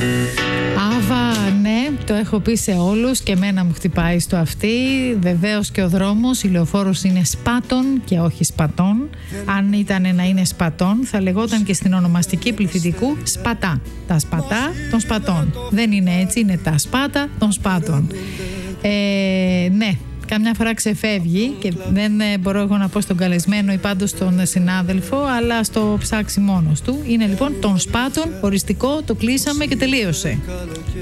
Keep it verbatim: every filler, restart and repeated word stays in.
Άβα, ναι, το έχω πει σε όλους και εμένα μου χτυπάει στο αυτί. Βεβαίως και ο δρόμος, η λεωφόρος είναι σπάτων και όχι σπατών. Αν ήταν να είναι σπατών θα λεγόταν και στην ονομαστική πληθυντικού σπατά. Τα σπατά των σπατών. Δεν είναι έτσι, είναι τα σπάτα των σπάτων. Ε, ναι. Καμιά φορά ξεφεύγει και δεν μπορώ εγώ να πω στον καλεσμένο ή πάντως στον συνάδελφο, αλλά στο ψάξει μόνος του. Είναι λοιπόν των σπάτων, οριστικό, το κλείσαμε και τελείωσε.